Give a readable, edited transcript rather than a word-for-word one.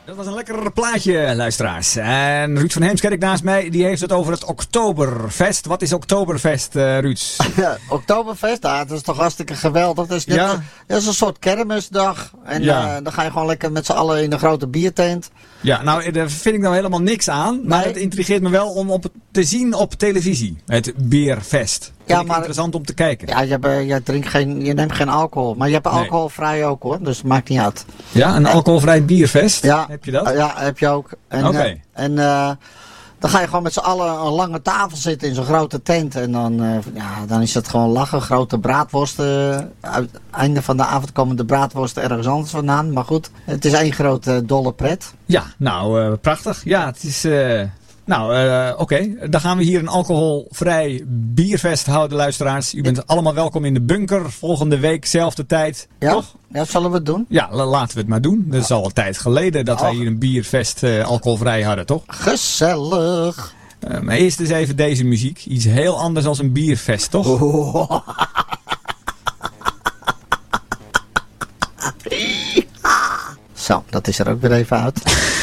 Dat was een lekker plaatje, luisteraars. En Ruud van Heemskerk naast mij, die heeft het over het Oktoberfest. Wat is Oktoberfest, Ruud? Oktoberfest, dat is toch hartstikke geweldig. Dat is, dat is een soort kermisdag. En dan ga je gewoon lekker met z'n allen in een grote biertent. Ja, nou, daar vind ik nou helemaal niks aan. Maar het intrigeert me wel om te zien op televisie. Het Bierfest. Ja, maar interessant om te kijken. Ja, je neemt geen alcohol. Maar je hebt alcoholvrij ook hoor. Dus het maakt niet uit. Ja, een alcoholvrij bierfest? Ja. Heb je dat? Ja, heb je ook. En dan ga je gewoon met z'n allen aan een lange tafel zitten in zo'n grote tent. En dan is het gewoon lachen. Grote braadworsten. Aan het einde van de avond komen de braadworsten ergens anders vandaan. Maar goed, het is één grote dolle pret. Ja, nou, prachtig. Ja, het is... Oké. Dan gaan we hier een alcoholvrij bierfest houden, luisteraars. U bent allemaal welkom in de bunker. Volgende week, zelfde tijd. Ja? Toch? Ja, zullen we het doen? Ja, laten we het maar doen. Dat is al een tijd geleden dat wij hier een bierfest alcoholvrij hadden, toch? Gezellig. Maar eerst eens even deze muziek. Iets heel anders dan een bierfest, toch? Zo, dat is er ook weer even uit.